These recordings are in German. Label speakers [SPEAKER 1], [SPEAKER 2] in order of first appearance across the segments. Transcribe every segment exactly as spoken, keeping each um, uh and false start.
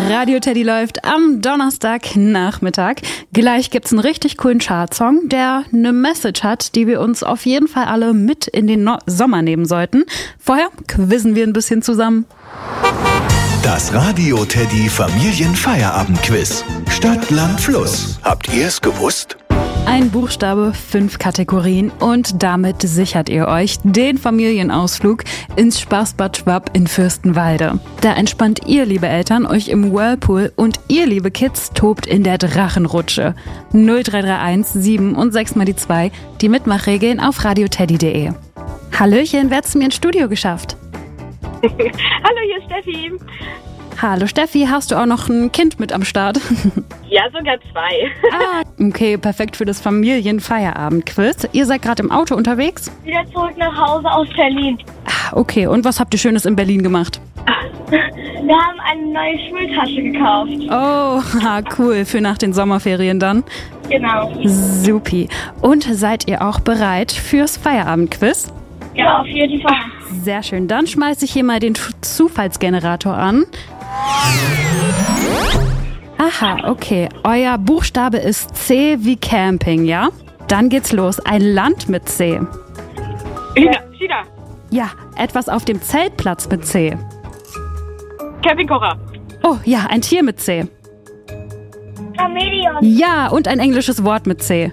[SPEAKER 1] Radio Teddy läuft am Donnerstagnachmittag. Gleich gibt's einen richtig coolen Chartsong, der eine Message hat, die wir uns auf jeden Fall alle mit in den no- Sommer nehmen sollten. Vorher quizzen wir ein bisschen zusammen.
[SPEAKER 2] Das Radio Teddy Familienfeierabendquiz. Stadt, Land, Fluss. Habt ihr es gewusst?
[SPEAKER 1] Ein Buchstabe, fünf Kategorien und damit sichert ihr euch den Familienausflug ins Spaßbad Schwab in Fürstenwalde. Da entspannt ihr, liebe Eltern, euch im Whirlpool und ihr, liebe Kids, tobt in der Drachenrutsche. null drei drei eins sieben und sechs mal die zwei, die Mitmachregeln auf radioteddy punkt de. Hallöchen, wer hat's mir ins Studio geschafft?
[SPEAKER 3] Hallo, hier ist Steffi.
[SPEAKER 1] Hallo Steffi, hast du auch noch ein Kind mit am Start?
[SPEAKER 3] Ja, sogar zwei.
[SPEAKER 1] Ah, okay, perfekt für das Familienfeierabendquiz. Ihr seid gerade im Auto unterwegs?
[SPEAKER 3] Wieder zurück nach Hause aus Berlin.
[SPEAKER 1] Ah, okay, und was habt ihr Schönes in Berlin gemacht?
[SPEAKER 3] Wir haben eine neue Schultasche gekauft.
[SPEAKER 1] Oh, ah, cool, für nach den Sommerferien dann.
[SPEAKER 3] Genau.
[SPEAKER 1] Supi. Und seid ihr auch bereit fürs Feierabendquiz?
[SPEAKER 3] Ja, auf jeden Fall.
[SPEAKER 1] Sehr schön, dann schmeiße ich hier mal den Zufallsgenerator an. Aha, okay. Euer Buchstabe ist C wie Camping, ja? Dann geht's los. Ein Land mit C.
[SPEAKER 3] China. China.
[SPEAKER 1] Ja, etwas auf dem Zeltplatz mit C.
[SPEAKER 3] Campingkocher.
[SPEAKER 1] Oh, ja, ein Tier mit C.
[SPEAKER 3] Chameleon.
[SPEAKER 1] Ja, und ein englisches Wort mit C.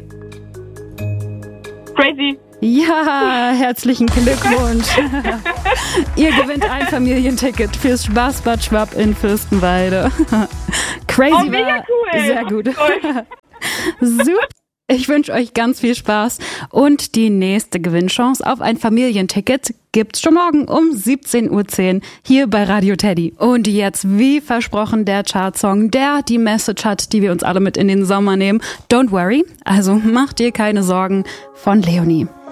[SPEAKER 3] Crazy.
[SPEAKER 1] Ja, herzlichen Glückwunsch. Ihr gewinnt ein Familienticket fürs Spaßbad Schwab in Fürstenwalde. Crazy
[SPEAKER 3] oh, mega
[SPEAKER 1] war
[SPEAKER 3] cool.
[SPEAKER 1] sehr gut.
[SPEAKER 3] Cool.
[SPEAKER 1] Super. Ich wünsche euch ganz viel Spaß und die nächste Gewinnchance auf ein Familienticket gibt's schon morgen um siebzehn Uhr zehn hier bei Radio Teddy. Und jetzt, wie versprochen, der Chartsong, der die Message hat, die wir uns alle mit in den Sommer nehmen. Don't worry, also macht dir keine Sorgen, von Leonie.